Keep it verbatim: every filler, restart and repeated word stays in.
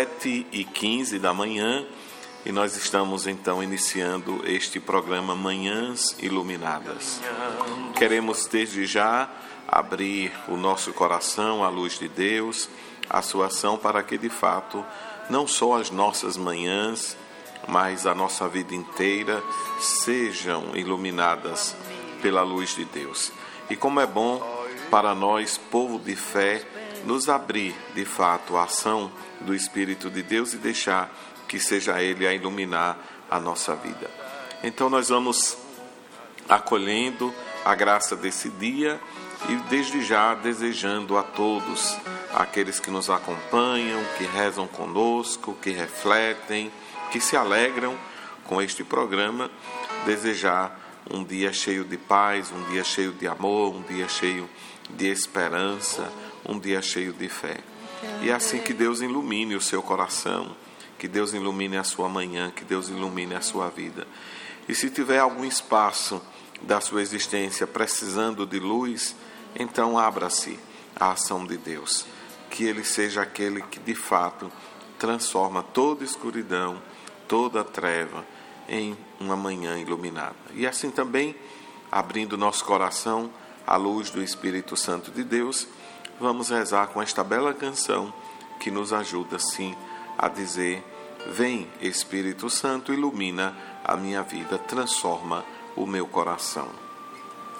sete e quinze da manhã e nós estamos então iniciando este programa Manhãs Iluminadas. Queremos desde já abrir o nosso coração à luz de Deus, à sua ação, para que de fato não só as nossas manhãs, mas a nossa vida inteira sejam iluminadas pela luz de Deus. E como é bom para nós, povo de fé, nos abrir de fato à ação do Espírito de Deus e deixar que seja Ele a iluminar a nossa vida. Então nós vamos acolhendo a graça desse dia e desde já desejando a todos, aqueles que nos acompanham, que rezam conosco, que refletem, que se alegram com este programa, desejar um dia cheio de paz, um dia cheio de amor, um dia cheio de esperança, um dia cheio de fé. E assim que Deus ilumine o seu coração, que Deus ilumine a sua manhã, que Deus ilumine a sua vida. E se tiver algum espaço da sua existência precisando de luz, então abra-se à ação de Deus. Que Ele seja aquele que de fato transforma toda escuridão, toda treva em uma manhã iluminada. E assim também, abrindo nosso coração à luz do Espírito Santo de Deus, vamos rezar com esta bela canção que nos ajuda, sim, a dizer: vem, Espírito Santo, ilumina a minha vida, transforma o meu coração.